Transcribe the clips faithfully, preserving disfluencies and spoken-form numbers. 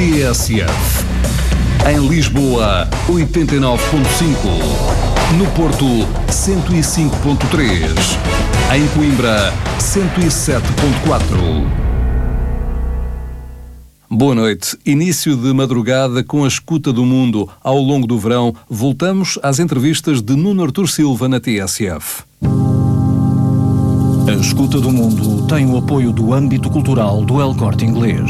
T S F. Em Lisboa, oitenta e nove ponto cinco. No Porto, cento e cinco ponto três. Em Coimbra, cento e sete ponto quatro. Boa noite. Início de madrugada com a escuta do mundo. Ao longo do verão, voltamos às entrevistas de Nuno Artur Silva na T S F. A escuta do mundo tem o apoio do âmbito cultural do El Corte Inglês.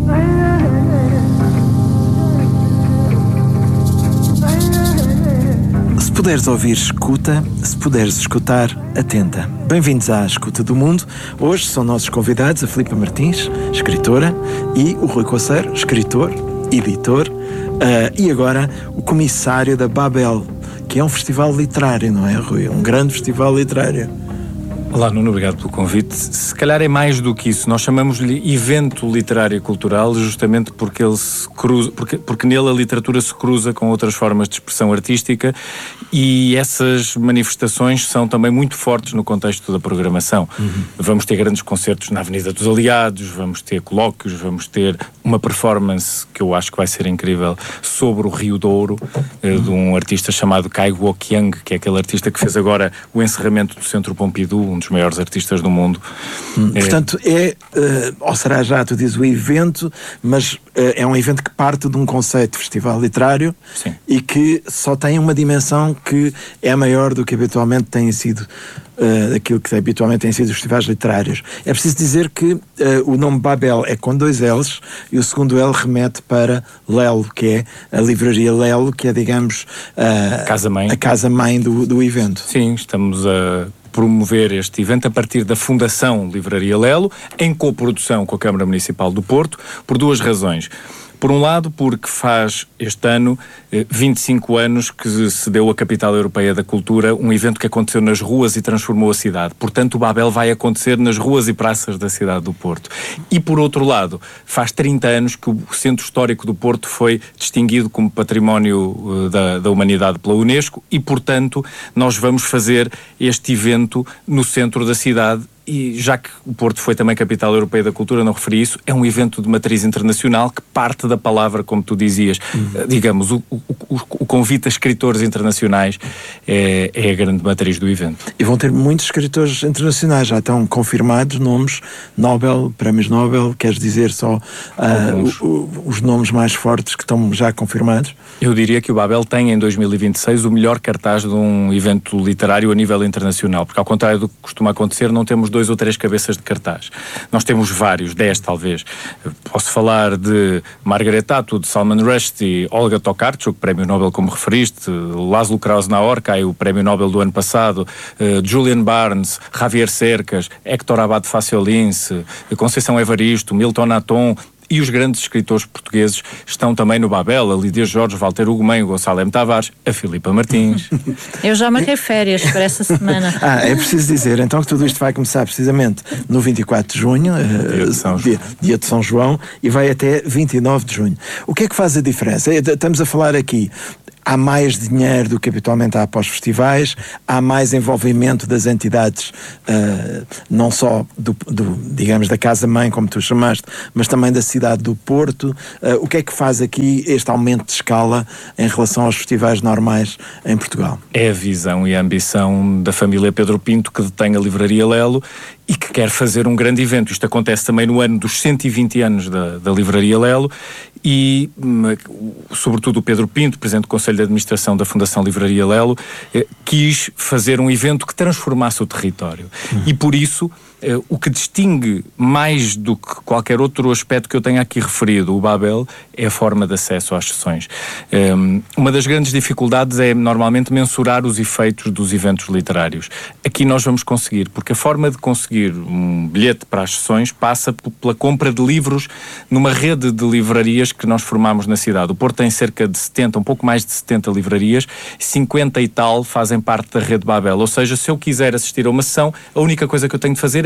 Se puderes ouvir, escuta. Se puderes escutar, atenta. Bem-vindos à Escuta do Mundo. Hoje são nossos convidados a Filipa Martins, escritora, e o Rui Coceiro, escritor, editor, uh, e agora o comissário da Babel, que é um festival literário, não é, Rui? Um grande festival literário. Olá, Nuno, obrigado pelo convite. Se calhar é mais do que isso. Nós chamamos-lhe evento literário e cultural justamente porque, ele se cruza, porque, porque nele a literatura se cruza com outras formas de expressão artística e essas manifestações são também muito fortes no contexto da programação. Uhum. Vamos ter grandes concertos na Avenida dos Aliados, vamos ter colóquios, vamos ter uma performance que eu acho que vai ser incrível sobre o Rio Douro, uhum. de um artista chamado Kai Guoqiang, que é aquele artista que fez agora o encerramento do Centro Pompidou, um dos maiores artistas do mundo. Hum, é... Portanto, é, uh, ou será já, tu dizes o evento, mas uh, é um evento que parte de um conceito de festival literário. Sim. E que só tem uma dimensão que é maior do que habitualmente tem sido uh, aquilo que habitualmente têm sido os festivais literários. É preciso dizer que uh, o nome Babel é com dois L's e o segundo L remete para Lelo, que é a livraria Lelo, que é, digamos, uh, casa-mãe. a casa-mãe do, do evento. Sim, estamos a promover este evento a partir da Fundação Livraria Lelo, em coprodução com a Câmara Municipal do Porto, por duas razões. Por um lado, porque faz este ano eh, vinte e cinco anos que se deu a Capital Europeia da Cultura, um evento que aconteceu nas ruas e transformou a cidade. Portanto, o Babel vai acontecer nas ruas e praças da cidade do Porto. E, por outro lado, faz trinta anos que o Centro Histórico do Porto foi distinguido como Património uh, da, da Humanidade pela Unesco e, portanto, nós vamos fazer este evento no centro da cidade. E já que o Porto foi também Capital Europeia da Cultura, não referi isso, é um evento de matriz internacional que parte da palavra, como tu dizias, uhum. digamos, o, o, o, o convite a escritores internacionais é, é a grande matriz do evento. E vão ter muitos escritores internacionais, já estão confirmados nomes, Nobel, prémios Nobel, queres dizer só uh, o, o, os nomes mais fortes que estão já confirmados? Eu diria que o Babel tem em dois mil e vinte e seis o melhor cartaz de um evento literário a nível internacional, porque ao contrário do que costuma acontecer, não temos dois ou três cabeças de cartaz. Nós temos vários, dez talvez. Posso falar de Margaret Atwood, Salman Rushdie, Olga Tokarczuk, prémio Nobel como referiste, Laszlo Krauss-Naor, o prémio Nobel do ano passado, uh, Julian Barnes, Javier Cercas, Héctor Abad Faciolince, Conceição Evaristo, Milton Aton. E os grandes escritores portugueses estão também no Babel, a Lídia Jorge, Walter Ugumem, o Gonçalo Tavares, a Filipa Martins. Eu já marquei férias para essa semana. Ah, é preciso dizer, então, que tudo isto vai começar precisamente no vinte e quatro de junho, dia de São João, dia, dia de São João, e vai até vinte e nove de junho. O que é que faz a diferença? Estamos a falar aqui... Há mais dinheiro do que habitualmente há para os festivais, há mais envolvimento das entidades, uh, não só do, do, digamos, da casa-mãe, como tu chamaste, mas também da cidade do Porto. Uh, o que é que faz aqui este aumento de escala em relação aos festivais normais em Portugal? É a visão e a ambição da família Pedro Pinto, que detém a Livraria Lelo e que quer fazer um grande evento. Isto acontece também no ano dos cento e vinte anos da, da Livraria Lelo e, sobretudo, o Pedro Pinto, Presidente do Conselho de Administração da Fundação Livraria Lelo, eh, quis fazer um evento que transformasse o território. Uhum. E, por isso, eh, o que distingue mais do que qualquer outro aspecto que eu tenha aqui referido, o Babel, é a forma de acesso às sessões. Um, uma das grandes dificuldades é, normalmente, mensurar os efeitos dos eventos literários. Aqui nós vamos conseguir, porque a forma de conseguir um bilhete para as sessões passa pela compra de livros numa rede de livrarias que nós formamos na cidade. O Porto tem cerca de setenta, um pouco mais de setenta livrarias, cinquenta e tal fazem parte da rede Babel. Ou seja, se eu quiser assistir a uma sessão, a única coisa que eu tenho de fazer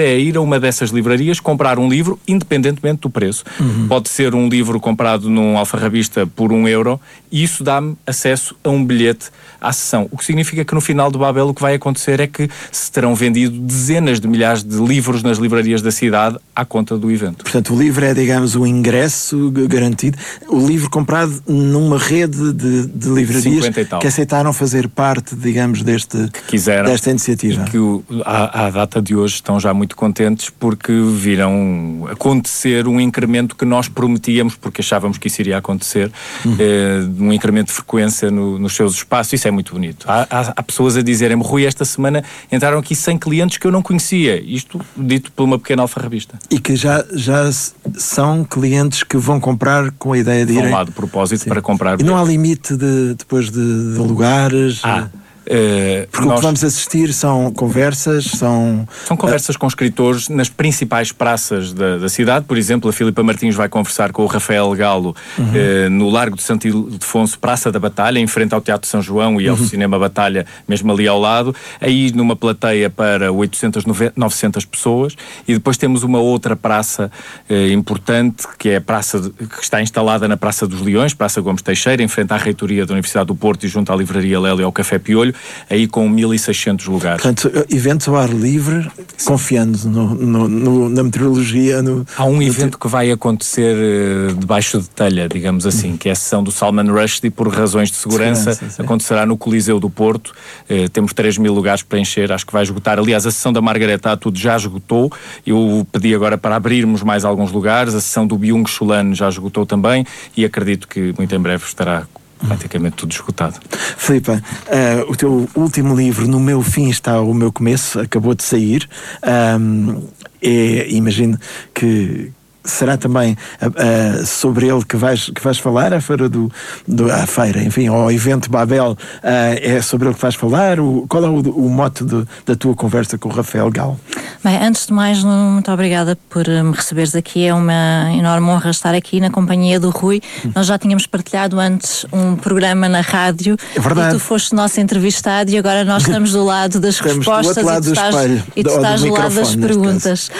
é ir a uma dessas livrarias, comprar um livro, independentemente do preço. Uhum. Pode ser um livro comprado num alfarrabista por um euro, e isso dá-me acesso a um bilhete à sessão. O que significa que no final do Babel o que vai acontecer é que se terão vendido dezenas de milhares de livros nas livrarias da cidade à conta do evento. Portanto, o livro é, digamos, o ingresso garantido. O livro comprado numa rede de, de livrarias que aceitaram fazer parte, digamos, deste, que quiseram, desta iniciativa. E que o, à, à data de hoje estão já muito contentes porque viram acontecer um incremento que nós prometíamos, porque achávamos que isso iria acontecer, uhum. eh, um incremento de frequência no, nos seus espaços. Isso é muito bonito. Há, há, há pessoas a dizerem-me: Rui, esta semana entraram aqui cem clientes que eu não conhecia. Isto dito por uma pequena alfarrabista. E que já, já são clientes que vão comprar com a ideia de irem... Vão lá de propósito. Sim. Para comprar. E não há limite de, depois de, de lugares? Ah. Uh, Porque nós... o que vamos assistir são conversas, são... São conversas uh... com escritores nas principais praças da, da cidade. Por exemplo, a Filipa Martins vai conversar com o Rafael Galo uhum. uh, no Largo de Santo Ildefonso, Praça da Batalha, em frente ao Teatro São João e ao uhum. Cinema Batalha, mesmo ali ao lado. Aí numa plateia para oitocentas, novecentas pessoas. E depois temos uma outra praça uh, importante, que é a praça de, que está instalada na Praça dos Leões, Praça Gomes Teixeira, em frente à Reitoria da Universidade do Porto e junto à Livraria Lélia e ao Café Piolho, aí com mil e seiscentos lugares. Portanto, eventos ao ar livre, sim. confiando no, no, no, na meteorologia. No, Há um no evento que vai acontecer uh, debaixo de telha, digamos assim, hum. que é a sessão do Salman Rushdie, por razões de segurança, segurança acontecerá no Coliseu do Porto. Uh, temos três mil lugares para encher, acho que vai esgotar. Aliás, a sessão da Margareta Atwood já esgotou. Eu pedi agora para abrirmos mais alguns lugares. A sessão do Byung-Chul Han já esgotou também e acredito que muito em breve estará praticamente tudo esgotado. Filipa, uh, o teu último livro, No Meu Fim Está o Meu Começo, acabou de sair. Um, é, imagino que será também uh, uh, sobre ele que vais, que vais falar, a feira do, do a feira, enfim, ao evento Babel, uh, é sobre ele que vais falar. O, qual é o, o mote do, da tua conversa com o Rafael Galo? Bem, antes de mais, muito obrigada por me receberes aqui. É uma enorme honra estar aqui na companhia do Rui. Hum. Nós já tínhamos partilhado antes um programa na rádio. É verdade. E tu foste nosso entrevistado e agora nós estamos do lado das estamos respostas do lado e tu estás, espelho, e tu do, estás do, do lado das perguntas.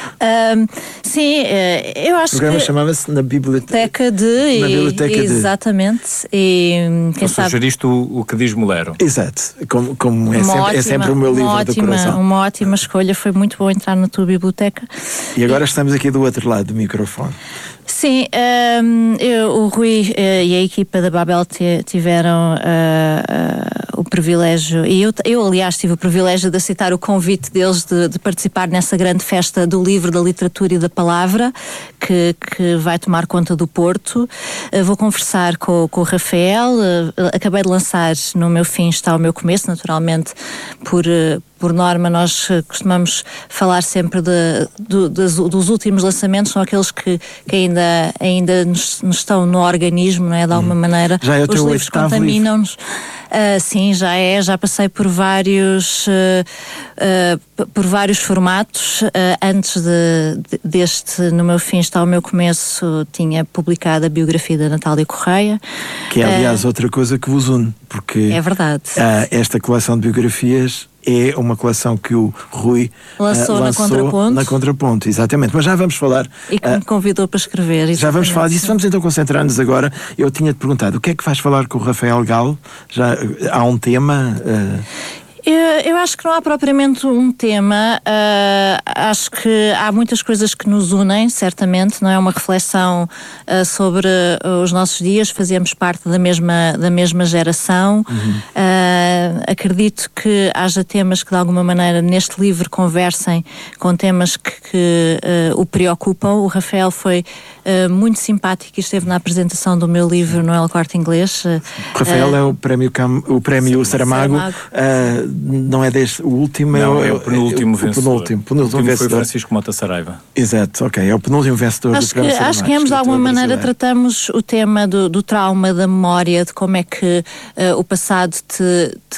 um, sim, eu acho que... O programa chamava-se Na Biblioteca de... Na Biblioteca e, de... Exatamente. E, quem tu sabe... sugeriste o, o que diz Molero. Exato. Como, como é, sempre, ótima, é sempre o meu livro ótima, do coração. Uma ótima escolha. Foi muito bom entrar na tua biblioteca. E agora e... estamos aqui do outro lado do microfone. Sim, um, eu, o Rui uh, e a equipa da Babel t- tiveram uh, uh, o privilégio, e eu, eu aliás tive o privilégio de aceitar o convite deles de, de participar nessa grande festa do livro, da literatura e da palavra que, que vai tomar conta do Porto. Uh, vou conversar com, com o Rafael, uh, acabei de lançar No Meu Fim Está o Meu Começo, naturalmente por... Uh, Por norma, nós costumamos falar sempre de, de, de, dos últimos lançamentos, são aqueles que, que ainda, ainda nos, nos estão no organismo, não é? De alguma hum. maneira. Já é o Os teu livros contaminam-nos. Uh, sim, já é. Já passei por vários, uh, uh, por vários formatos. Uh, antes de, de, deste No Meu Fim Está o Meu Começo, tinha publicado a biografia da Natália Correia. Que é, aliás, uh, outra coisa que vos une, porque é verdade. Uh, esta coleção de biografias é uma coleção que o Rui lançou, uh, lançou na Contraponto. Na Contraponto, exatamente. Mas já vamos falar... E que me convidou para escrever. Exatamente. Já vamos falar disso. Vamos então concentrar-nos agora. Eu tinha-te perguntado, o que é que vais falar com o Rafael Galo? Já há um tema... Uh... Eu, eu acho que não há propriamente um tema, uh, acho que há muitas coisas que nos unem, certamente, não é? Uma reflexão uh, sobre uh, os nossos dias, fazemos parte da mesma, da mesma geração. Uhum. Uh, acredito que haja temas que de alguma maneira neste livro conversem com temas que, que uh, o preocupam. O Rafael foi uh, muito simpático e esteve na apresentação do meu livro no El Corte Inglês. Uh, o Rafael uh, é o prémio, Cam, o prémio Saramago. Saramago. Uh, não é deste, o último não, é, é o penúltimo é, vencedor. O penúltimo, penúltimo o vencedor. Foi Francisco Mota Saraiva. Exato, ok, é o penúltimo vencedor acho do prémio que, Saramago. Acho que ambos de alguma maneira tratamos o tema do, do trauma, da memória, de como é que uh, o passado te, te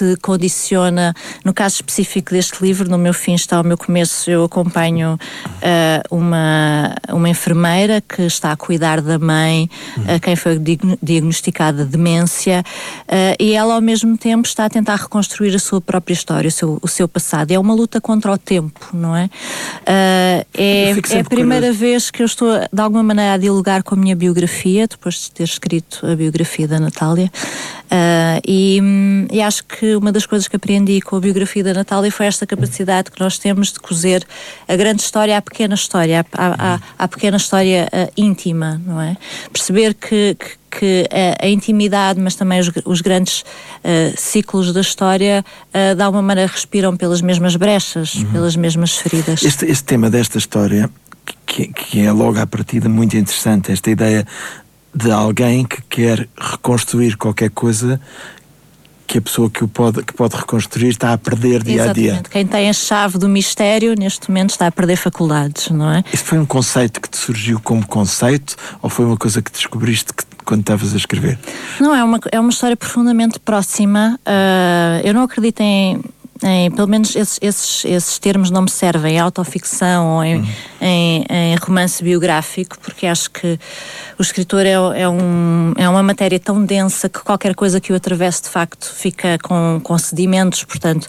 que condiciona, no caso específico deste livro, no meu fim está o meu começo, eu acompanho uh, uma, uma enfermeira que está a cuidar da mãe, a uh, quem foi diagnosticada demência, uh, e ela ao mesmo tempo está a tentar reconstruir a sua própria história, o seu, o seu passado. É uma luta contra o tempo, não é? Uh, é, é a primeira curioso. vez que eu estou, de alguma maneira, a dialogar com a minha biografia, depois de ter escrito a biografia da Natália. Uh, e, e acho que uma das coisas que aprendi com a biografia da Natália foi esta capacidade que nós temos de cozer a grande história à pequena história, à, à, à pequena história uh, íntima, não é? Perceber que, que, que a, a intimidade, mas também os, os grandes uh, ciclos da história, uh, de alguma maneira respiram pelas mesmas brechas, uhum. pelas mesmas feridas. Este, este tema desta história, que, que é logo à partida muito interessante, esta ideia de alguém que quer reconstruir qualquer coisa que a pessoa que, o pode, que pode reconstruir está a perder dia Exatamente. a dia. Quem tem a chave do mistério, neste momento, está a perder faculdades, não é? Isto foi um conceito que te surgiu como conceito ou foi uma coisa que descobriste que, quando estavas a escrever? Não, é uma, é uma história profundamente próxima. Uh, eu não acredito em... Em, pelo menos esses, esses, esses termos não me servem em autoficção ou em, uhum. em, em romance biográfico, porque acho que o escritor é, é, um, é uma matéria tão densa que qualquer coisa que o atravesse de facto fica com, com sedimentos, portanto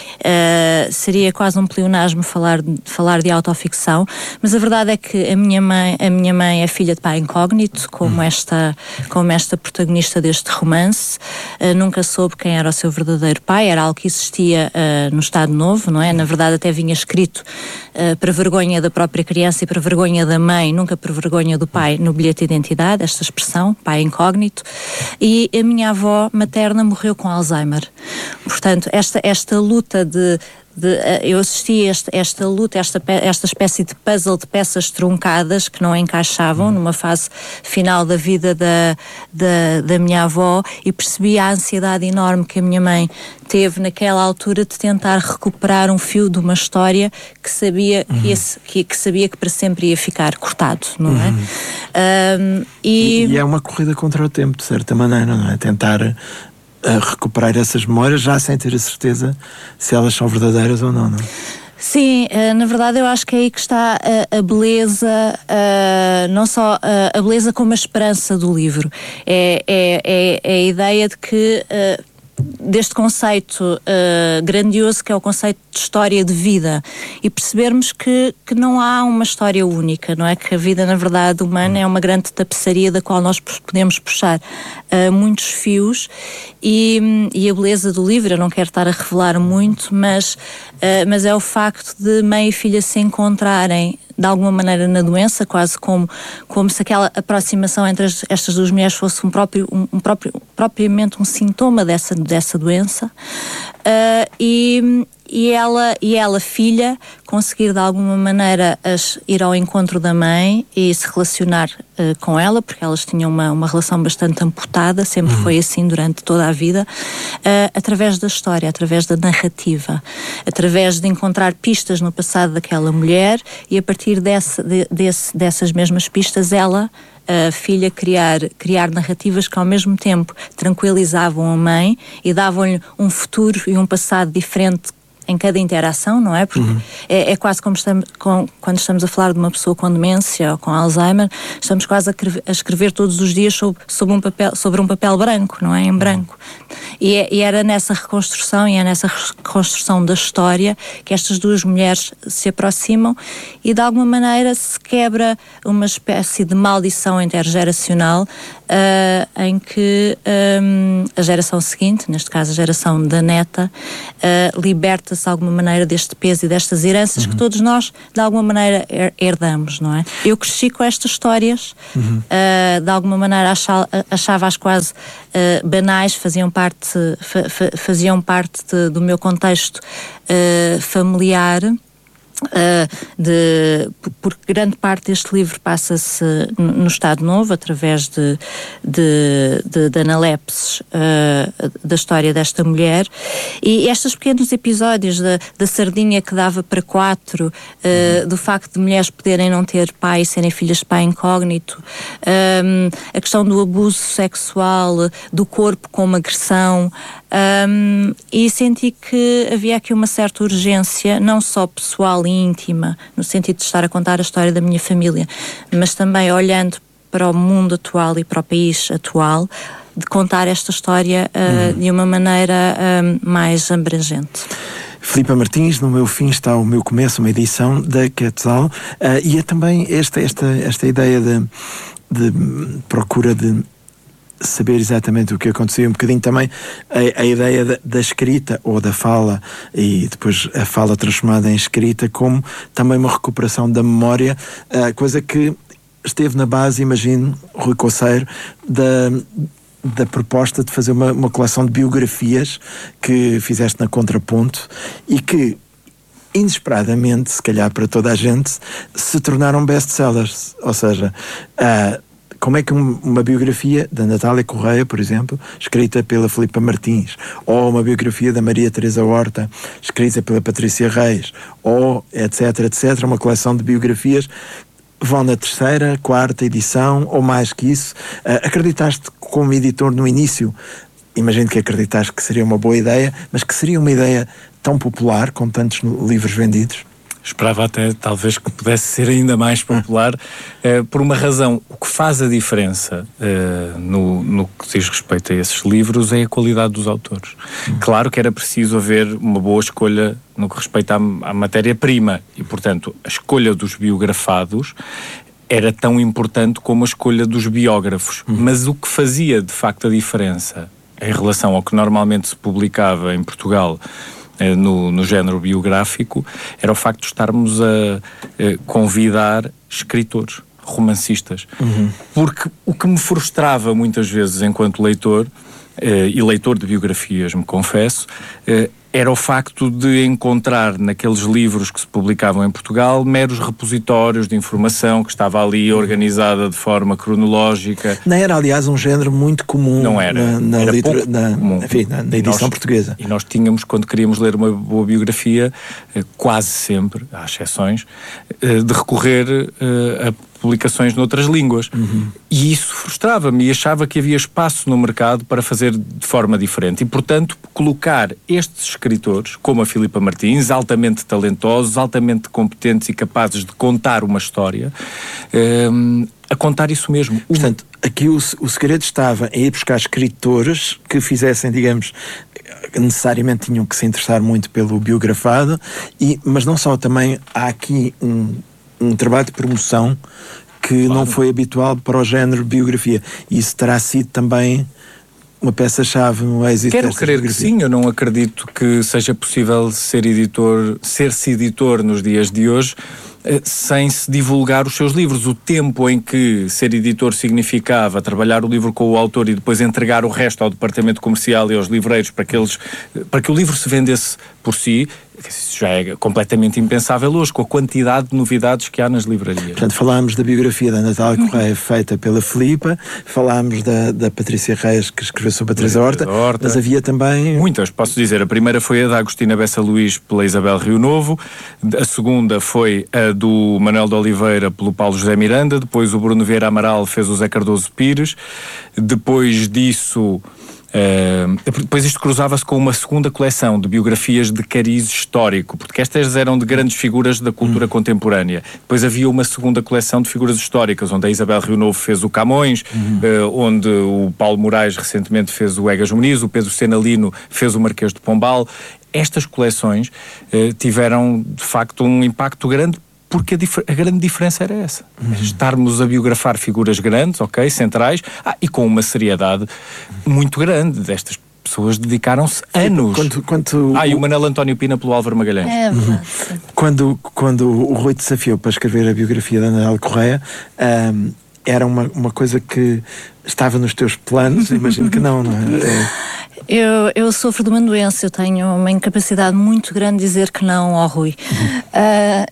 uh, seria quase um pleonasmo falar, falar de autoficção, mas a verdade é que a minha mãe, a minha mãe é filha de pai incógnito, como, uhum. esta, como esta protagonista deste romance, uh, nunca soube quem era o seu verdadeiro pai, era algo que existia uh, no Estado Novo, não é? Na verdade até vinha escrito uh, para vergonha da própria criança e para vergonha da mãe, nunca para vergonha do pai, no bilhete de identidade, esta expressão, pai incógnito, e a minha avó materna morreu com Alzheimer. Portanto, esta, esta luta de De, eu assisti a esta, esta luta, esta, esta espécie de puzzle de peças truncadas que não encaixavam numa fase final da vida da, da, da minha avó, e percebi a ansiedade enorme que a minha mãe teve naquela altura de tentar recuperar um fio de uma história que sabia, uhum. que, esse, que, que sabia que para sempre ia ficar cortado, não é? Uhum. Um, e... E, e é uma corrida contra o tempo, de certa maneira, não é? Tentar a recuperar essas memórias já sem ter a certeza se elas são verdadeiras ou não, não é? Sim, na verdade eu acho que é aí que está a, a beleza, a, não só a, a beleza como a esperança do livro. É, é, é, é a ideia de que a, deste conceito uh, grandioso que é o conceito de história de vida, e percebermos que, que não há uma história única, não é? Que a vida, na verdade, humana é uma grande tapeçaria da qual nós podemos puxar uh, muitos fios, e, e a beleza do livro, eu não quero estar a revelar muito, mas, uh, mas é o facto de mãe e filha se encontrarem de alguma maneira na doença, quase como, como se aquela aproximação entre as, estas duas mulheres fosse um próprio, um, um próprio, propriamente um sintoma dessa, dessa doença, uh, e, e, ela, e ela, filha, conseguir de alguma maneira as, ir ao encontro da mãe e se relacionar uh, com ela, porque elas tinham uma, uma relação bastante amputada, sempre uhum. foi assim durante toda a vida, uh, através da história, através da narrativa, através de encontrar pistas no passado daquela mulher, e a partir desse, de, desse, dessas mesmas pistas ela, a filha, criar, criar narrativas que ao mesmo tempo tranquilizavam a mãe e davam-lhe um futuro e um passado diferente em cada interação, não é? Porque uhum. é, é quase como estamos, com, quando estamos a falar de uma pessoa com demência ou com Alzheimer, estamos quase a, a escrever todos os dias sobre, sobre, um papel, sobre um papel branco, não é? Em branco. Uhum. E, é, e era nessa reconstrução, e é nessa reconstrução da história que estas duas mulheres se aproximam, e de alguma maneira se quebra uma espécie de maldição intergeracional, uh, em que um, a geração seguinte, neste caso a geração da neta, uh, liberta de alguma maneira deste peso e destas heranças uhum. que todos nós de alguma maneira herdamos, não é? Eu cresci com estas histórias, uhum. uh, de alguma maneira achava, achava-as quase uh, banais, faziam parte, fa, fa, faziam parte de, do meu contexto uh, familiar. Uh, de, porque grande parte deste livro passa-se no Estado Novo, através de, de, de, de analepses uh, da história desta mulher, e estes pequenos episódios da, da sardinha que dava para quatro, uh, do facto de mulheres poderem não ter pai e serem filhas de pai incógnito, um, a questão do abuso sexual, do corpo como agressão, Um, e senti que havia aqui uma certa urgência, não só pessoal e íntima, no sentido de estar a contar a história da minha família, mas também olhando para o mundo atual e para o país atual, de contar esta história uh, uhum. de uma maneira uh, mais abrangente. Filipa Martins, no meu fim está o meu começo, uma edição da Quetzal, uh, e é também esta, esta, esta ideia de, de procura de saber exatamente o que aconteceu, um bocadinho também a, a ideia da, da escrita ou da fala, e depois a fala transformada em escrita, como também uma recuperação da memória, uh, coisa que esteve na base, imagino, Rui Coceiro, da... da proposta de fazer uma, uma coleção de biografias que fizeste na Contraponto e que, inesperadamente, se calhar para toda a gente, se tornaram best-sellers. Ou seja, uh, como é que um, uma biografia da Natália Correia, por exemplo, escrita pela Filipa Martins, ou uma biografia da Maria Teresa Horta, escrita pela Patrícia Reis, ou etc, etc, uma coleção de biografias vão na terceira, quarta edição, ou mais que isso. Uh, acreditaste como editor no início, imagino que acreditaste que seria uma boa ideia, mas que seria uma ideia tão popular, com tantos livros vendidos? Esperava até, talvez, que pudesse ser ainda mais popular, uh, por uma razão. O que faz a diferença uh, no, no que diz respeito a esses livros é a qualidade dos autores. Uhum. Claro que era preciso haver uma boa escolha no que respeita à, à matéria-prima e, portanto, a escolha dos biografados era tão importante como a escolha dos biógrafos. Uhum. Mas o que fazia, de facto, a diferença em relação ao que normalmente se publicava em Portugal No, no género biográfico, era o facto de estarmos a, a convidar escritores, romancistas. Uhum. Porque o que me frustrava muitas vezes enquanto leitor, eh, e leitor de biografias, me confesso, eh, era o facto de encontrar naqueles livros que se publicavam em Portugal meros repositórios de informação que estava ali organizada de forma cronológica. Não era, aliás, um género muito comum. Não era. Na, na, era litera, pouco na, comum. Enfim, na, na edição nós, portuguesa. E nós tínhamos, quando queríamos ler uma boa biografia, quase sempre, há exceções, de recorrer a publicações noutras línguas. Uhum. E isso frustrava-me e achava que havia espaço no mercado para fazer de forma diferente. E, portanto, colocar estes escritores, como a Filipa Martins, altamente talentosos, altamente competentes e capazes de contar uma história, um, a contar isso mesmo. Portanto, aqui o, o segredo estava em ir buscar escritores que fizessem, digamos, necessariamente tinham que se interessar muito pelo biografado, e, mas não só, também há aqui um um trabalho de promoção que claro. Não foi habitual para o género biografia. Isso terá sido também uma peça-chave no êxito. Quero crer que sim, eu não acredito que seja possível ser editor, ser-se editor nos dias de hoje sem se divulgar os seus livros. O tempo em que ser editor significava trabalhar o livro com o autor e depois entregar o resto ao departamento comercial e aos livreiros para que, eles, para que o livro se vendesse por si, isso já é completamente impensável hoje, com a quantidade de novidades que há nas livrarias. Portanto, falámos da biografia da Natália Correia feita pela Filipa, falámos da, da Patrícia Reis, que escreveu sobre a Teresa Horta, Horta, mas havia também... Muitas, posso dizer. A primeira foi a da Agostina Bessa Luís pela Isabel Rio Novo, a segunda foi a do Manuel de Oliveira pelo Paulo José Miranda, depois o Bruno Vieira Amaral fez o Zé Cardoso Pires, depois disso... Uh, depois isto cruzava-se com uma segunda coleção de biografias de cariz histórico, porque estas eram de grandes figuras da cultura uhum. contemporânea. Depois havia uma segunda coleção de figuras históricas, onde a Isabel Rio Novo fez o Camões, uhum. uh, onde o Paulo Moraes recentemente fez o Egas Muniz, o Pedro Senalino fez o Marquês de Pombal. Estas coleções uh, tiveram, de facto, um impacto grande, porque a, dif- a grande diferença era essa. Uhum. Estarmos a biografar figuras grandes, ok, centrais, ah, e com uma seriedade muito grande. Destas pessoas dedicaram-se anos. Quando, quando ah, e o Manel António Pina pelo Álvaro Magalhães. É verdade. Uhum. Quando, quando o Rui te desafiou para escrever a biografia da Natália Correia, um, era uma, uma coisa que estava nos teus planos? Imagino que não, não é? é... Eu, eu sofro de uma doença, eu tenho uma incapacidade muito grande de dizer que não ao Rui. Uhum. Uh,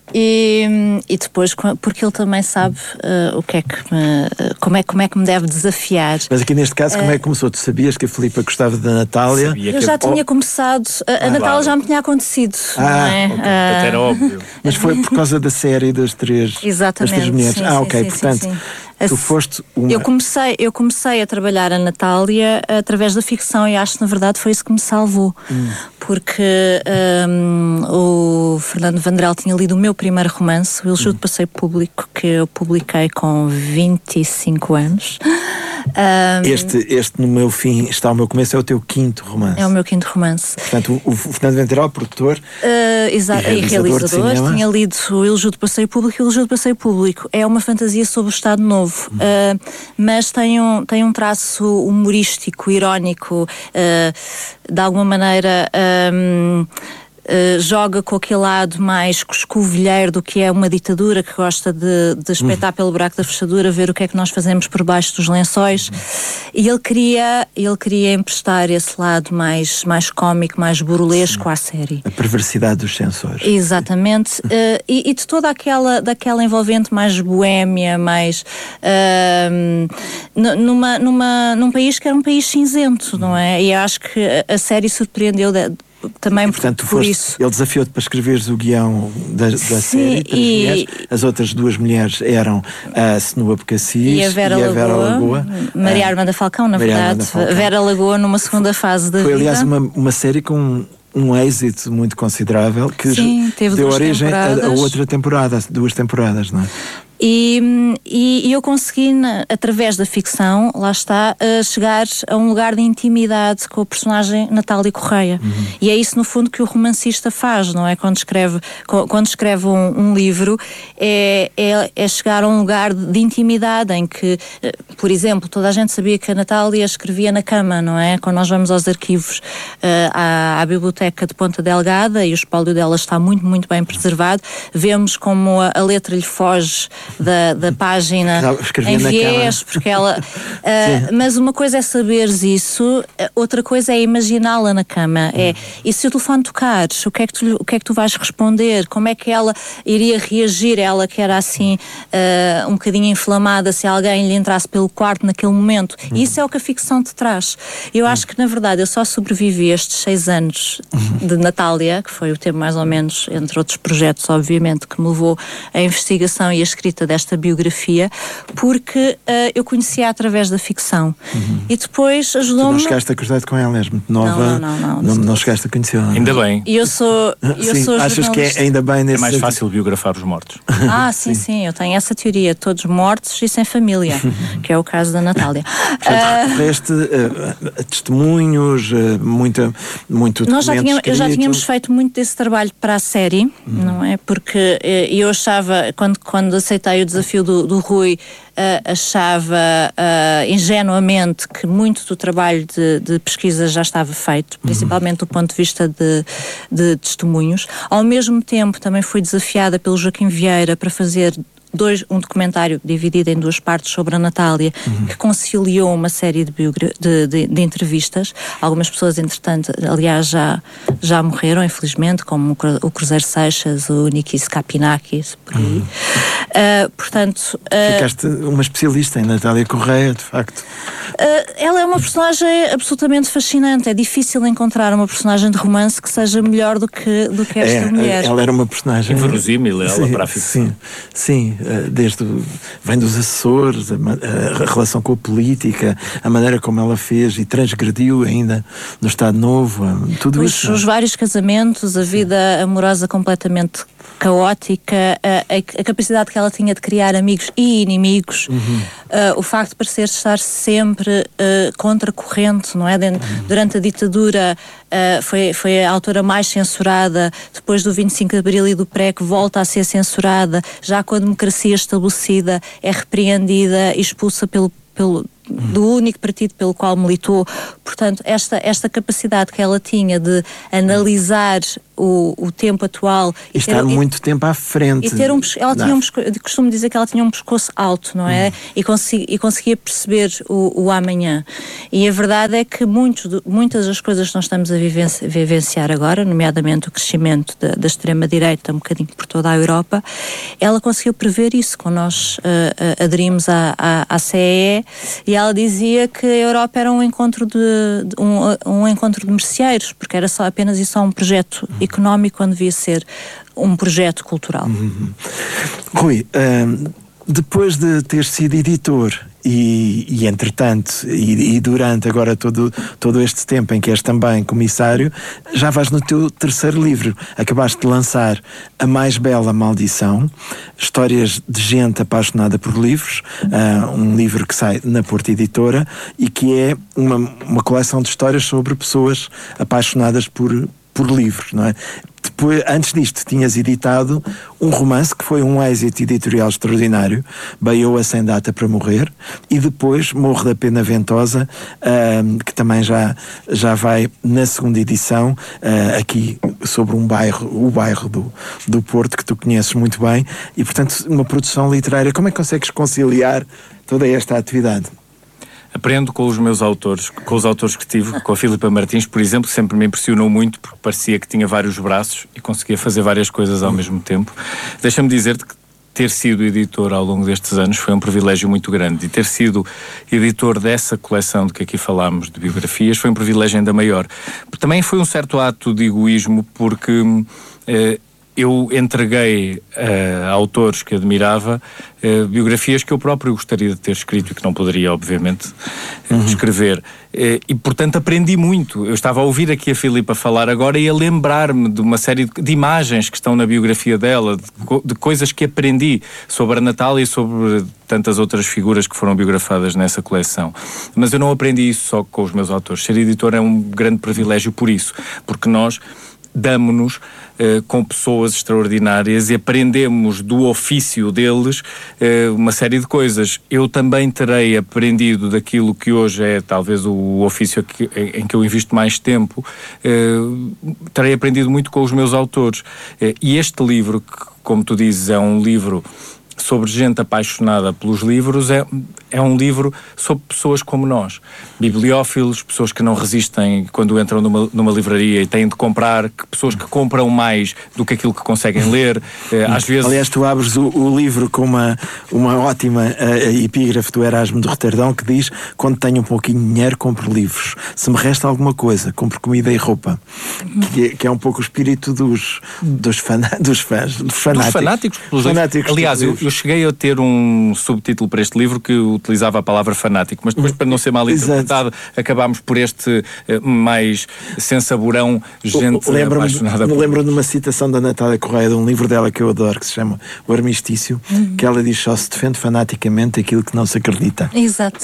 e, e depois, porque ele também sabe uh, o que é que me, como, é, como é que me deve desafiar. Mas aqui neste caso, como é que começou? Tu sabias que a Filipa gostava da Natália? Eu já tinha oh. começado, a, a ah, Natália claro. Já me tinha acontecido. Ah, não é? okay. uh... era óbvio. Mas foi por causa da série das três, Exatamente, das três mulheres. sim, ah, ok, sim, portanto, sim, sim. Tu foste uma... eu, comecei, eu comecei a trabalhar a Natália através da ficção e acho que na verdade foi isso que me salvou. Hum. Porque um, o Fernando Vandrell tinha lido o meu primeiro romance, O Elogio hum. de Passeio Público, que eu publiquei com vinte e cinco anos. Um, este, este, no meu fim, está ao meu começo, é o teu quinto romance. É o meu quinto romance. Portanto, o, o Fernando Vandrell, produtor uh, exato, e realizador, e realizador tinha lido O Elogio de Passeio Público. O Elogio de Passeio Público é uma fantasia sobre o Estado Novo. Uh, mas tem um, tem um traço humorístico, irónico, uh, de alguma maneira um, uh, joga com aquele lado mais coscovilheiro do que é uma ditadura que gosta de, de espetar pelo buraco da fechadura, ver o que é que nós fazemos por baixo dos lençóis. E ele queria, ele queria emprestar esse lado mais, mais cómico, mais burlesco à série. A perversidade dos censores. Exatamente. uh, e, e de toda aquela, daquela envolvente mais boémia, mais uh, numa, numa, num país que era um país cinzento, não é? E eu acho que a, a série surpreendeu de, também. E, portanto, por foste, isso. Ele desafiou-te para escreveres o guião da, da Sim, série. E... As outras duas mulheres eram a Senua Becassis e a Vera, e a Vera Lagoa, Lagoa. Maria Armanda Falcão, na Maria verdade. Falcão. Vera Lagoa numa segunda fase da Foi, vida. aliás, uma, uma série com um êxito muito considerável que Sim, teve deu duas origem a, a temporadas. outra temporada, duas temporadas, não é? E, e, e eu consegui, na, através da ficção, lá está, uh, chegar a um lugar de intimidade com a personagem Natália Correia. Uhum. E é isso, no fundo, que o romancista faz, não é? Quando escreve, quando escreve um, um livro, é, é, é chegar a um lugar de, de intimidade em que, uh, por exemplo, toda a gente sabia que a Natália escrevia na cama, não é? Quando nós vamos aos arquivos, uh, à, à biblioteca de Ponta Delgada, e o espólio dela está muito, muito bem preservado, vemos como a, a letra lhe foge Da, da página em viés, porque ela uh, mas uma coisa é saberes isso, outra coisa é imaginá-la na cama. É, e se o telefone tocar, o que é que tu, o que é que tu vais responder? Como é que ela iria reagir? Ela que era assim uh, um bocadinho inflamada, se alguém lhe entrasse pelo quarto naquele momento. E isso é o que a ficção te traz. Eu acho que, na verdade, eu só sobrevivi a estes seis anos de Natália, que foi o tempo mais ou menos, entre outros projetos, obviamente, que me levou à investigação e a escrita desta biografia, porque uh, eu conhecia através da ficção. Uhum. E depois ajudou-me... Tu não chegaste a cruzar com ela, és muito nova. Não, não, não. Não, não, não chegaste a conhecê-la. Ainda bem. E eu sou, eu sim, sou achas que é ainda bem nesse... É mais fácil biografar os mortos. Ah, sim, sim, sim, eu tenho essa teoria. Todos mortos e sem família, que é o caso da Natália. Portanto, recorreste uh, a testemunhos, uh, muita, muito Nós já tínhamos, escrito. já tínhamos feito muito desse trabalho para a série, hum. não é? Porque uh, eu achava, quando, quando aceitei o desafio do, do Rui, uh, achava uh, ingenuamente que muito do trabalho de, de pesquisa já estava feito, principalmente do ponto de vista de, de testemunhos. Ao mesmo tempo, também fui desafiada pelo Joaquim Vieira para fazer Dois, um documentário dividido em duas partes sobre a Natália, uhum. que conciliou uma série de, de, de, de entrevistas. Algumas pessoas, entretanto, aliás, já, já morreram, infelizmente, como o Cruzeiro Seixas, o Nikis Kapinakis, por aí. Uhum. Uh, portanto... Uh, Ficaste uma especialista em Natália Correia, de facto. Uh, ela é uma personagem absolutamente fascinante. É difícil encontrar uma personagem de romance que seja melhor do que, do que esta é, mulher. Ela era uma personagem... Inverosímil, ela sim, para a ficção. Sim, sim. Desde vem dos Açores, a, a relação com a política, a maneira como ela fez e transgrediu ainda no Estado Novo, tudo os, isso. Os vários casamentos, a vida amorosa completamente caótica, a, a, a capacidade que ela tinha de criar amigos e inimigos, uhum. uh, o facto de parecer estar sempre uh, contra a corrente, não é? De, uhum. Durante a ditadura uh, foi, foi a autora mais censurada, depois do vinte e cinco de Abril e do P R E C volta a ser censurada, já com a democracia estabelecida é repreendida e expulsa pelo, pelo do único partido pelo qual militou. Portanto, esta, esta capacidade que ela tinha de analisar o, o tempo atual e, e estar ter, muito e, tempo à frente. E ter um, ela tinha um, eu costumo dizer que ela tinha um pescoço alto, não é? Hum. E, consegui, e conseguia perceber o, o amanhã. E a verdade é que muito, muitas das coisas que nós estamos a vivenci, vivenciar agora, nomeadamente o crescimento da, da extrema-direita um bocadinho por toda a Europa, ela conseguiu prever isso quando nós uh, uh, aderimos à, à, à C E E, e ela dizia que a Europa era um encontro de, de um, um encontro de merceeiros, porque era só apenas e só um projeto económico quando devia ser um projeto cultural. Uhum. Rui, um, depois de ter sido editor e, e entretanto, e, e durante agora todo, todo este tempo em que és também comissário, já vais no teu terceiro livro. Acabaste de lançar A Mais Bela Maldição, histórias de gente apaixonada por livros, uh, um livro que sai na Porta Editora e que é uma, uma coleção de histórias sobre pessoas apaixonadas por, por livros, não é? Depois, antes disto, tinhas editado um romance que foi um êxito editorial extraordinário, Baioa Sem Data para Morrer, e depois Morro da Pena Ventosa, uh, que também já, já vai na segunda edição, uh, aqui sobre um bairro, o bairro do, do Porto, que tu conheces muito bem, e portanto uma produção literária. Como é que consegues conciliar toda esta atividade? Aprendo com os meus autores, com os autores que tive, com a Filipa Martins, por exemplo, que sempre me impressionou muito, porque parecia que tinha vários braços e conseguia fazer várias coisas ao mesmo tempo. Deixa-me dizer-te que ter sido editor ao longo destes anos foi um privilégio muito grande, e ter sido editor dessa coleção de que aqui falámos, de biografias, foi um privilégio ainda maior. Também foi um certo ato de egoísmo, porque eh, eu entreguei uh, a autores que admirava uh, biografias que eu próprio gostaria de ter escrito e que não poderia, obviamente, uhum. escrever. Uh, e, portanto, aprendi muito. Eu estava a ouvir aqui a Filipa falar agora e a lembrar-me de uma série de, de imagens que estão na biografia dela, de, de coisas que aprendi sobre a Natália e sobre tantas outras figuras que foram biografadas nessa coleção. Mas eu não aprendi isso só com os meus autores. Ser editor é um grande privilégio por isso, porque nós damo-nos uh, com pessoas extraordinárias e aprendemos do ofício deles uh, uma série de coisas. Eu também terei aprendido daquilo que hoje é talvez o ofício que, em que eu invisto mais tempo, uh, terei aprendido muito com os meus autores. Uh, e este livro, que, como tu dizes, é um livro sobre gente apaixonada pelos livros, é, é um livro sobre pessoas como nós, bibliófilos, pessoas que não resistem quando entram numa, numa livraria e têm de comprar, que, pessoas que compram mais do que aquilo que conseguem ler. Às vezes... Aliás, tu abres o, o livro com uma, uma ótima uh, epígrafe do Erasmo de Roterdão que diz: quando tenho um pouquinho de dinheiro, compro livros. Se me resta alguma coisa, compro comida e roupa. Que é, que é um pouco o espírito dos, dos, fana, dos fãs, dos fanáticos. Dos fanáticos, pelos fanáticos Aliás, eu, eu cheguei a ter um subtítulo para este livro que utilizava a palavra fanático, mas depois, para não ser mal interpretado, acabámos por este uh, mais sensaborão, gente lembro apaixonada. Me por... lembro de uma citação da Natália Correia, de um livro dela que eu adoro, que se chama O Armistício, uhum. que ela diz: só se defende fanaticamente aquilo que não se acredita. Exato.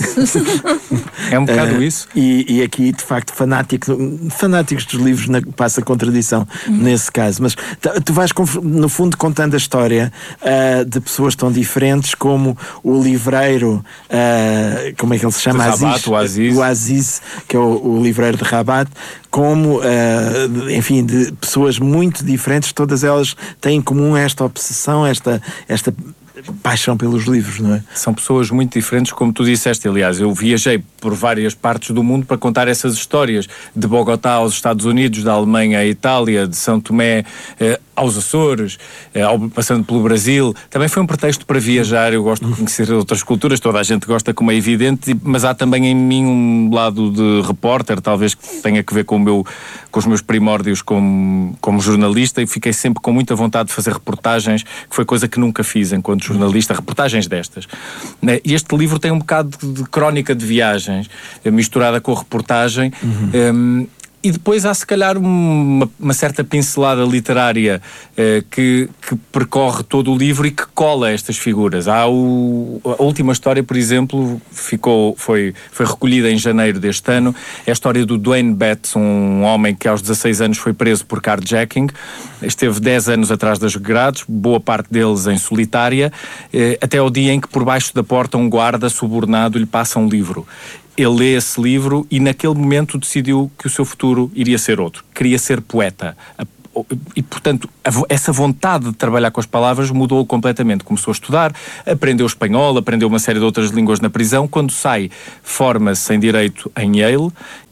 É um bocado uh, isso. E, e aqui, de facto, fanático, fanáticos dos livros na, passa contradição uhum. nesse caso. Mas tu, tu vais, no fundo, contando a história uh, de pessoas tão diferentes, como o livreiro, uh, como é que ele se chama? Rabat, Aziz, o Aziz. O Aziz, que é o, o livreiro de Rabat, como, uh, enfim, de pessoas muito diferentes, todas elas têm em comum esta obsessão, esta, esta paixão pelos livros, não é? São pessoas muito diferentes, como tu disseste. Aliás, eu viajei por várias partes do mundo para contar essas histórias, de Bogotá aos Estados Unidos, da Alemanha à Itália, de São Tomé eh, aos Açores, eh, ao, passando pelo Brasil. Também foi um pretexto para viajar. Eu gosto de conhecer outras culturas, toda a gente gosta, como é evidente, mas há também em mim um lado de repórter, talvez que tenha que ver com, o meu, com os meus primórdios como, como jornalista, e fiquei sempre com muita vontade de fazer reportagens, que foi coisa que nunca fiz enquanto jornalista, reportagens destas. E este livro tem um bocado de crónica de viagens, misturada com reportagem, uhum. um, e depois há se calhar uma, uma certa pincelada literária uh, que, que percorre todo o livro e que cola estas figuras. Há o, a última história, por exemplo, ficou, foi, foi recolhida em janeiro deste ano, é a história do Duane Betts, um homem que aos dezasseis anos foi preso por carjacking, esteve dez anos atrás das grades, boa parte deles em solitária, uh, até ao dia em que por baixo da porta um guarda subornado lhe passa um livro. Ele lê esse livro e naquele momento decidiu que o seu futuro iria ser outro. Queria ser poeta. E, portanto, essa vontade de trabalhar com as palavras mudou completamente. Começou a estudar, aprendeu espanhol, aprendeu uma série de outras línguas na prisão. Quando sai, forma-se em Direito em Yale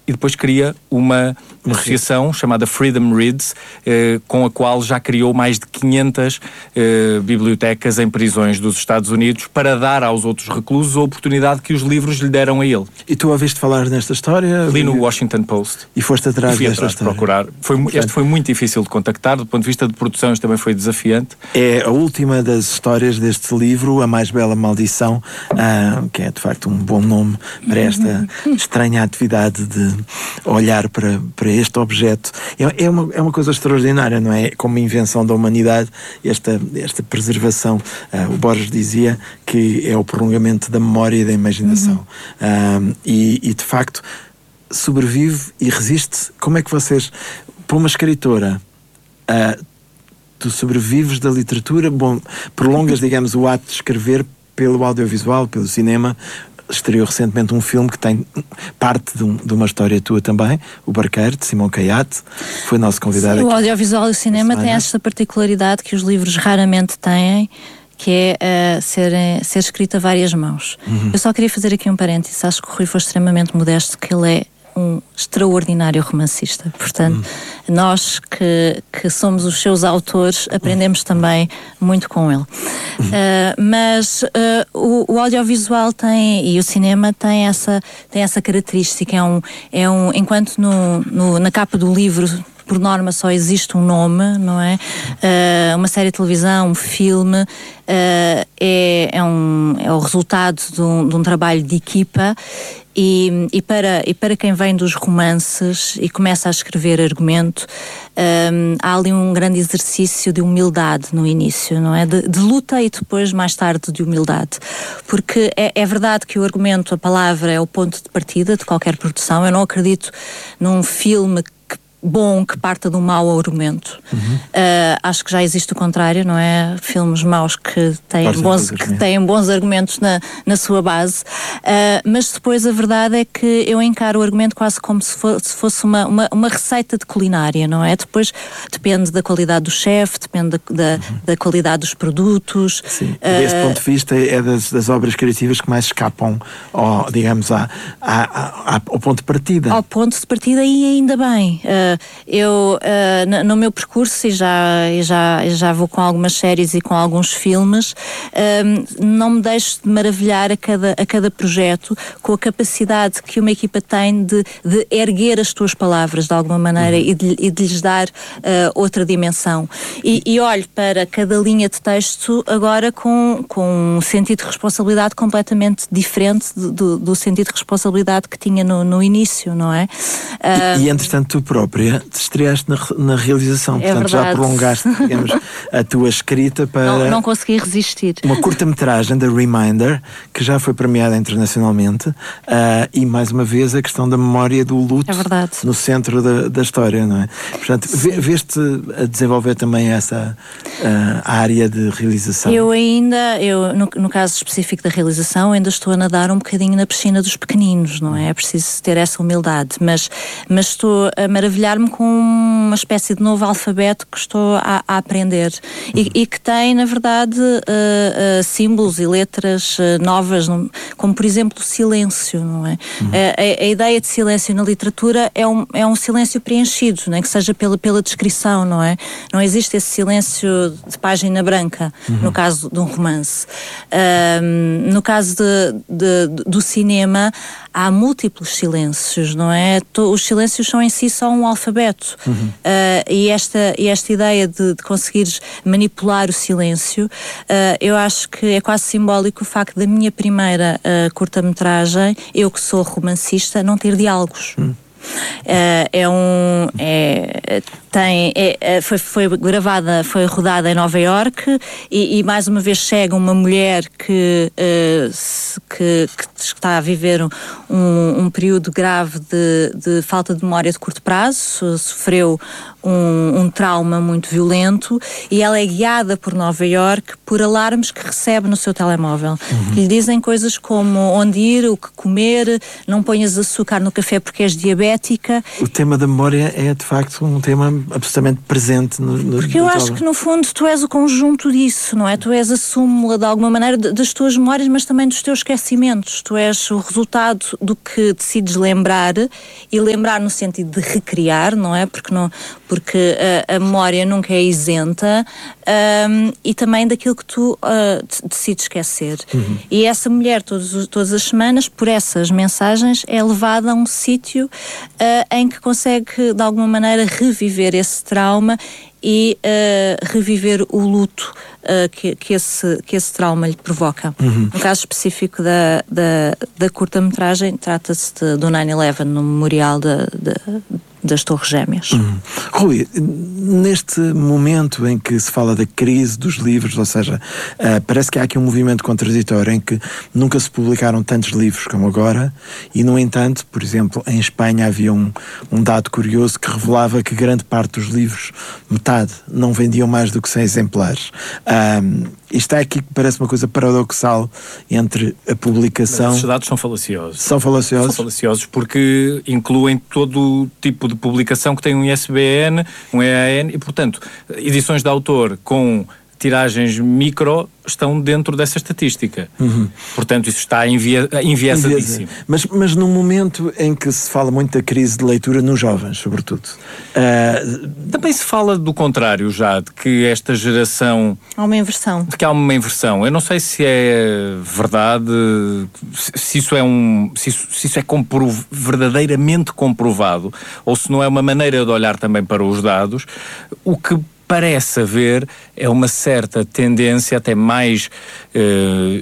e depois cria uma associação chamada Freedom Reads, eh, com a qual já criou mais de quinhentas eh, bibliotecas em prisões dos Estados Unidos para dar aos outros reclusos a oportunidade que os livros lhe deram a ele. E tu ouviste falar nesta história? Li no Washington Post. E foste atrás e fui desta atrás história? De procurar. Foi, este foi muito difícil de contactar, do ponto de vista de produção isto também foi desafiante. É a última das histórias deste livro, A Mais Bela Maldição, ah, que é de facto um bom nome para esta estranha atividade de olhar para, para este objeto. É, é, uma, é uma coisa extraordinária, não é? Como invenção da humanidade, esta, esta preservação. Ah, o Borges dizia que é o prolongamento da memória e da imaginação. Uhum. Ah, e, e de facto sobrevive e resiste. Como é que vocês, para uma escritora, ah, tu sobrevives da literatura, bom, prolongas, digamos, o ato de escrever pelo audiovisual, pelo cinema. Estreou recentemente um filme que tem parte de, um, de uma história tua também, O Barqueiro, de Simão Caiate, foi nosso convidado. Sim, aqui. O audiovisual e o cinema têm esta particularidade que os livros raramente têm, que é uh, ser, ser escrito a várias mãos. Uhum. Eu só queria fazer aqui um parênteses, acho que o Rui foi extremamente modesto, que ele é um extraordinário romancista. Portanto, hum. nós que, que somos os seus autores aprendemos hum. também muito com ele. Hum. Uh, mas uh, o, o audiovisual tem, e o cinema tem essa, tem essa característica. É um, é um, enquanto no, no, na capa do livro, por norma, só existe um nome, não é? Uh, uma série de televisão, um filme, uh, é, é, um, é o resultado de um, de um trabalho de equipa. E, e, para, e para quem vem dos romances e começa a escrever argumento, um, há ali um grande exercício de humildade no início, não é? De, de luta e depois, mais tarde, de humildade. Porque é, é verdade que o argumento, a palavra, é o ponto de partida de qualquer produção. Eu não acredito num filme que bom que parta de um mau argumento. Uhum. Uh, acho que já existe o contrário, não é? Filmes maus que têm, bons, que têm bons argumentos na, na sua base. Uh, mas depois a verdade é que eu encaro o argumento quase como se fosse, se fosse uma, uma, uma receita de culinária, não é? Depois depende da qualidade do chefe, depende da, da, uhum. da qualidade dos produtos. Sim. Uh, Desse ponto de vista é das, das obras criativas que mais escapam ao, digamos, à, à, à, ao ponto de partida. Ao ponto de partida e ainda bem. Uh, Eu, uh, no meu percurso, e já, e já, e já vou com algumas séries e com alguns filmes, uh, não me deixo de maravilhar a cada, a cada projeto com a capacidade que uma equipa tem de, de erguer as tuas palavras de alguma maneira uhum. e, de, e de lhes dar uh, outra dimensão. E, e olho para cada linha de texto agora com, com um sentido de responsabilidade completamente diferente do, do, do sentido de responsabilidade que tinha no, no início, não é? Uh, e, e entretanto tu própria te estreaste na, na realização, é portanto verdade. Já prolongaste, digamos, a tua escrita para... Não, não consegui resistir. Uma curta-metragem da Reminder, que já foi premiada internacionalmente, uh, e mais uma vez a questão da memória do luto é no centro da, da história, não é? Portanto, veste a desenvolver também essa uh, área de realização? Eu ainda, eu, no, no caso específico da realização, ainda estou a nadar um bocadinho na piscina dos pequeninos, não é? É preciso ter essa humildade, mas, mas estou a maravilhar com uma espécie de novo alfabeto que estou a, a aprender e, uhum. e que tem, na verdade, uh, uh, símbolos e letras uh, novas, como, por exemplo, o silêncio, não é? Uhum. A, a, a ideia de silêncio na literatura é um, é um silêncio preenchido, nem que seja pela, pela descrição, não é? Não existe esse silêncio de página branca, uhum. no caso de um romance. Uh, no caso de, de, do cinema, há múltiplos silêncios, não é? Os silêncios são em si só um alfabeto. Uhum. Uh, e, esta, e esta ideia de, de conseguires manipular o silêncio, uh, eu acho que é quase simbólico o facto da minha primeira uh, curta-metragem, eu que sou romancista, não ter diálogos. Uhum. Uh, é um é, tem, é, foi, foi gravada, foi rodada em Nova Iorque e, e mais uma vez chega uma mulher que, uh, se, que, que está a viver um, um período grave de, de falta de memória de curto prazo, sofreu um, um trauma muito violento, e ela é guiada por Nova Iorque por alarmes que recebe no seu telemóvel. Uhum. Que lhe dizem coisas como onde ir, o que comer, não ponhas açúcar no café porque és diabética. O tema da memória é, de facto, um tema absolutamente presente no, no Porque eu no acho jovem. que, no fundo, tu és o conjunto disso, não é? Tu és a súmula, de alguma maneira, das tuas memórias, mas também dos teus esquecimentos. Tu és o resultado do que decides lembrar, e lembrar no sentido de recriar, não é? Porque, não, porque a, a memória nunca é isenta, um, e também daquilo que tu uh, decides esquecer. Uhum. E essa mulher, todos, todas as semanas, por essas mensagens, é levada a um sítio uh, em que consegue, de alguma maneira, reviver esse trauma e uh, reviver o luto uh, que, que, esse, que esse trauma lhe provoca. Uhum. No caso específico da, da, da curta-metragem, trata-se de, do nine eleven, no memorial de, de, das Torres Gêmeas. Uhum. Rui, neste momento em que se fala da crise dos livros, ou seja, uh, parece que há aqui um movimento contraditório em que nunca se publicaram tantos livros como agora, e no entanto, por exemplo, em Espanha havia um, um dado curioso que revelava que grande parte dos livros, metade, não vendiam mais do que cem exemplares. Um, isto é aqui que parece uma coisa paradoxal entre a publicação... Mas esses dados são falaciosos. São falaciosos? São falaciosos porque incluem todo o tipo de publicação que tem um I S B N, um E A N, e, portanto, edições de autor com tiragens micro estão dentro dessa estatística. Uhum. Portanto, isso está envia, enviesadíssimo. Mas, mas num momento em que se fala muito da crise de leitura nos jovens, sobretudo. Uh... Também se fala do contrário já, de que esta geração... Há uma inversão. De que há uma inversão. Eu não sei se é verdade, se isso é um... se isso, se isso é comprov, verdadeiramente comprovado, ou se não é uma maneira de olhar também para os dados. O que parece haver é uma certa tendência, até mais eh,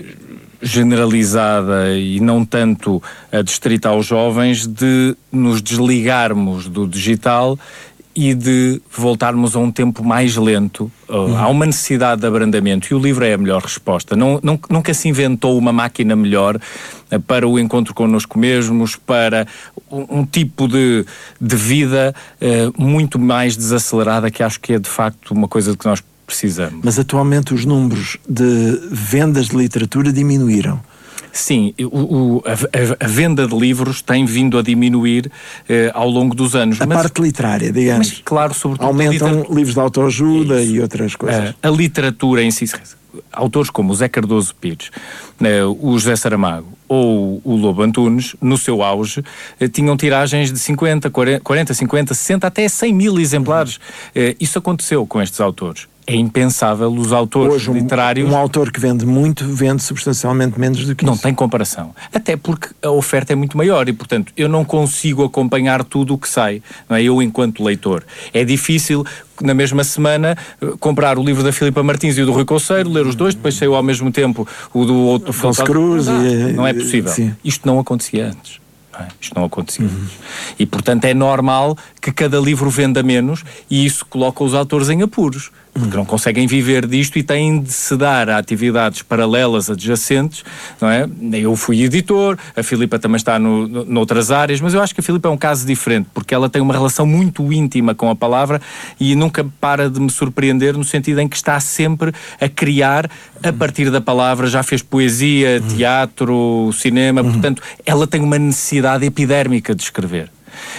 generalizada e não tanto adstrita aos jovens, de nos desligarmos do digital e de voltarmos a um tempo mais lento. Uhum. Há uma necessidade de abrandamento, e o livro é a melhor resposta. Não, não, nunca se inventou uma máquina melhor para o encontro connosco mesmos, para um, um tipo de, de vida uh, muito mais desacelerada, que acho que é de facto uma coisa de que nós precisamos. Mas atualmente os números de vendas de literatura diminuíram. Sim, o, o, a, a venda de livros tem vindo a diminuir eh, ao longo dos anos. A mas, parte literária, digamos. Mas, claro, sobretudo... Aumentam literatura, livros de autoajuda e outras coisas. A, a literatura em si, autores como o Zé Cardoso Pires, eh, o José Saramago ou o Lobo Antunes, no seu auge, eh, tinham tiragens de cinquenta, quarenta, cinquenta, sessenta, até cem mil exemplares. Eh, isso aconteceu com estes autores. É impensável os autores Hoje, um, literários... um autor que vende muito, vende substancialmente menos do que não isso. Não tem comparação. Até porque a oferta é muito maior e, portanto, eu não consigo acompanhar tudo o que sai, não é? Eu, enquanto leitor. É difícil, na mesma semana, comprar o livro da Filipa Martins e o do Rui Conceiro, ler os dois, depois saiu ao mesmo tempo o do outro... Afonso Cruz. Não, e, não é possível. Sim. Isto não acontecia antes. É? Isto não acontecia. Uhum. E, portanto, é normal que cada livro venda menos, e isso coloca os autores em apuros, porque uhum. não conseguem viver disto e têm de se dar a atividades paralelas, adjacentes, não é? Eu fui editor, a Filipa também está no, no, noutras áreas, mas eu acho que a Filipa é um caso diferente, porque ela tem uma relação muito íntima com a palavra e nunca para de me surpreender, no sentido em que está sempre a criar a partir da palavra. Já fez poesia, uhum. teatro, cinema, uhum. portanto, ela tem uma necessidade epidérmica de escrever.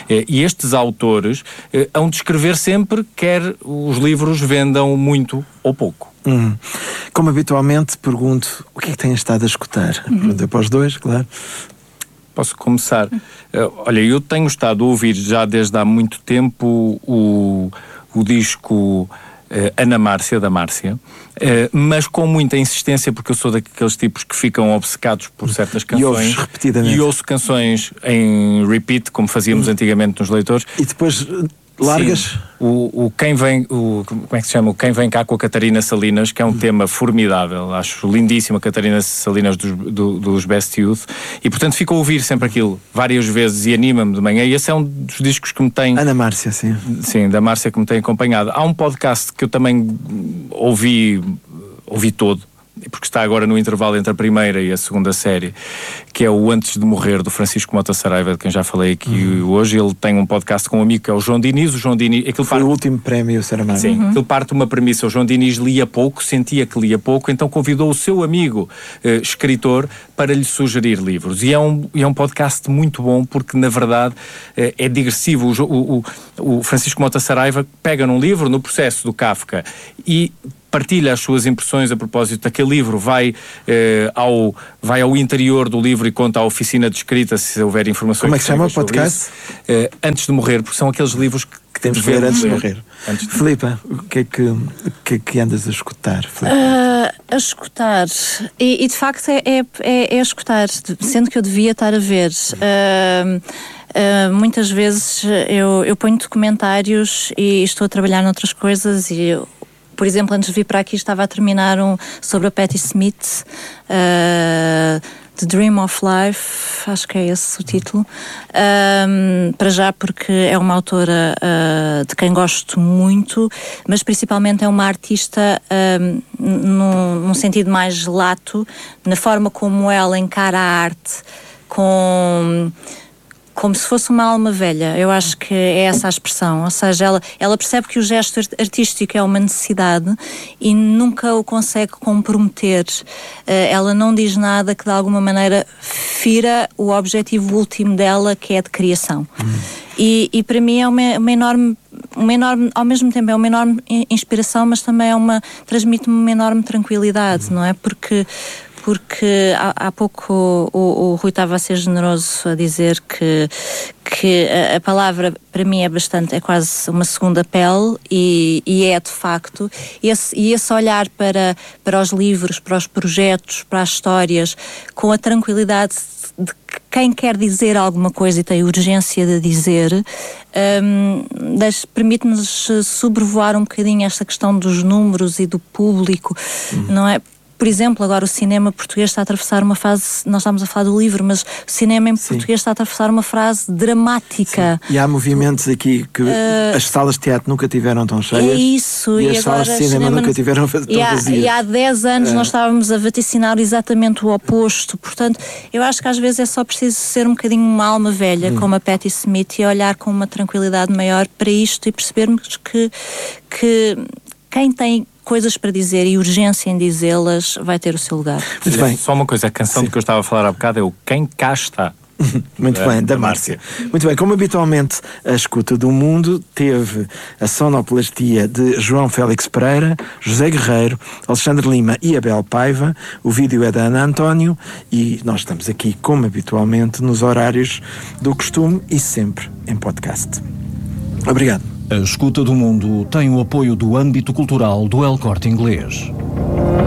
E estes autores eh, hão de escrever sempre, quer os livros vendam muito ou pouco. Hum. Como habitualmente pergunto, o que é que têm estado a escutar? Uhum. Pergunta para os dois, claro. Posso começar? Uh, olha, eu tenho estado a ouvir já desde há muito tempo o, o disco... Uh, Ana Márcia, da Márcia, uh, mas com muita insistência, porque eu sou daqueles tipos que ficam obcecados por certas canções. E ouves repetidamente. E ouço canções em repeat, como fazíamos uhum. antigamente nos leitores. E depois largas? Sim. O, o quem vem, o, como é que se chama? O Quem Vem Cá com a Catarina Salinas, que é um uhum. tema formidável. Acho lindíssima a Catarina Salinas dos, do, dos Best Youth. E, portanto, fico a ouvir sempre aquilo várias vezes e anima-me de manhã. E esse é um dos discos que me tem... Ana Márcia, sim. Sim, da Márcia, que me tem acompanhado. Há um podcast que eu também ouvi, ouvi todo, porque está agora no intervalo entre a primeira e a segunda série, que é o Antes de Morrer, do Francisco Mota Saraiva, de quem já falei aqui uhum. hoje. Ele tem um podcast com um amigo que é o João Diniz. O João Diniz... Foi parte... o último prémio Saramago. Sim, uhum. Ele parte de uma premissa. O João Diniz lia pouco, sentia que lia pouco, então convidou o seu amigo eh, escritor para lhe sugerir livros. E é um, é um podcast muito bom, porque na verdade eh, é digressivo. O, o, o Francisco Mota Saraiva pega num livro, no Processo, do Kafka, e partilha as suas impressões a propósito daquele livro, vai, eh, ao, vai ao interior do livro e conta à oficina de escrita, se houver informações. Como é que se chama o podcast? Eh, Antes de Morrer, porque são aqueles livros que, que temos que ler antes de morrer. Antes de... Filipa, o que é que, o que é que andas a escutar? Uh, a escutar, e, e de facto é, é, é, é a escutar, sendo que eu devia estar a ver. Uh, Uh, muitas vezes eu, eu ponho documentários e estou a trabalhar noutras coisas e eu, por exemplo, antes de vir para aqui estava a terminar um sobre a Patti Smith, uh, The Dream of Life, acho que é esse o título, um, para já porque é uma autora uh, de quem gosto muito, mas principalmente é uma artista um, num, num sentido mais lato, na forma como ela encara a arte, com... como se fosse uma alma velha. Eu acho que é essa a expressão. Ou seja, ela, ela percebe que o gesto artístico é uma necessidade e nunca o consegue comprometer. Ela não diz nada que de alguma maneira fira o objetivo último dela, que é de criação. Hum. E, e para mim é uma, uma enorme, uma enorme, ao mesmo tempo é uma enorme inspiração, mas também é uma, transmite-me uma enorme tranquilidade, hum. não é? Porque porque há, há pouco o, o, o Rui estava a ser generoso a dizer que, que a, a palavra para mim é bastante, é quase uma segunda pele e, e é de facto esse, e esse olhar para, para os livros, para os projetos, para as histórias, com a tranquilidade de que quem quer dizer alguma coisa e tem urgência de dizer, um, permite-nos sobrevoar um bocadinho esta questão dos números e do público, uhum. não é? Por exemplo, agora o cinema português está a atravessar uma fase, nós estamos a falar do livro, mas o cinema em Sim. português está a atravessar uma fase dramática. Sim. E há movimentos aqui que uh, as salas de teatro nunca tiveram tão cheias. É isso. E, e as agora salas de cinema, cinema nunca tiveram tão e há, vazias. E há dez anos uh, nós estávamos a vaticinar exatamente o oposto. Portanto, eu acho que às vezes é só preciso ser um bocadinho uma alma velha, hum. como a Patti Smith, e olhar com uma tranquilidade maior para isto e percebermos que, que quem tem coisas para dizer e urgência em dizê-las vai ter o seu lugar. Muito bem. Só uma coisa, a canção Sim. de que eu estava a falar há bocado é o Quem Cá Está. Muito bem, da Márcia. Muito bem, como habitualmente a escuta do mundo teve a sonoplastia de João Félix Pereira, José Guerreiro, Alexandre Lima e Abel Paiva. O vídeo é da Ana António e nós estamos aqui, como habitualmente, nos horários do costume e sempre em podcast. Obrigado. A escuta do mundo tem o apoio do âmbito cultural do El Corte Inglês.